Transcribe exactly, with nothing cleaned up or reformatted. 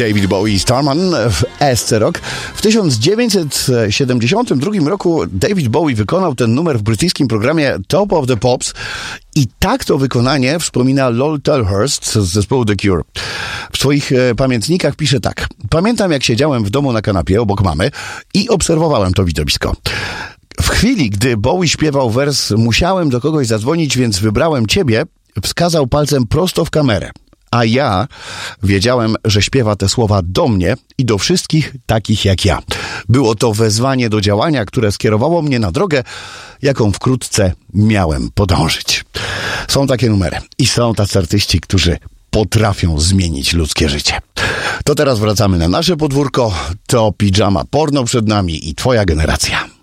David Bowie i Starman w S C Rock. W tysiąc dziewięćset siedemdziesiątym drugim roku David Bowie wykonał ten numer w brytyjskim programie Top of the Pops i tak to wykonanie wspomina Lol Tolhurst z zespołu The Cure. W swoich e, pamiętnikach pisze tak. Pamiętam, jak siedziałem w domu na kanapie obok mamy i obserwowałem to widowisko. W chwili, gdy Bowie śpiewał wers musiałem do kogoś zadzwonić, więc wybrałem ciebie, wskazał palcem prosto w kamerę. A ja wiedziałem, że śpiewa te słowa do mnie i do wszystkich takich jak ja. Było to wezwanie do działania, które skierowało mnie na drogę, jaką wkrótce miałem podążyć. Są takie numery i są tacy artyści, którzy potrafią zmienić ludzkie życie. To teraz wracamy na nasze podwórko. To Pijama Porno przed nami i twoja generacja.